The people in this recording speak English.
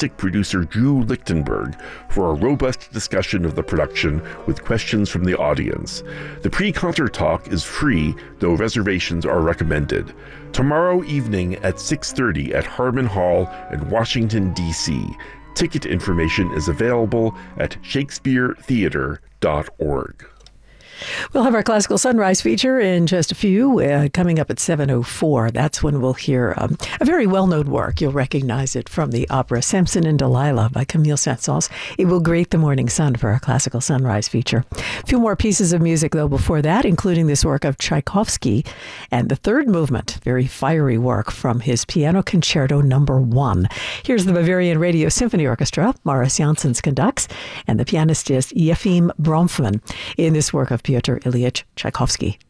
artistic producer Drew Lichtenberg for a robust discussion of the production with questions from the audience. The pre-concert talk is free, though reservations are recommended. Tomorrow evening at 6:30 at Harmon Hall in Washington, D.C. Ticket information is available at shakespearetheater.org. We'll have our Classical Sunrise feature in just a few, coming up at 7:04. That's when we'll hear a very well-known work. You'll recognize it from the opera Samson and Delilah by Camille Saint-Saëns. It will greet the morning sun for our Classical Sunrise feature. A few more pieces of music, though, before that, including this work of Tchaikovsky and the third movement, very fiery work from his Piano Concerto No. 1. Here's the Bavarian Radio Symphony Orchestra. Maurice Janssens conducts, and the pianist is Yefim Bronfman in this work of Pyotr Ilyich Tchaikovsky.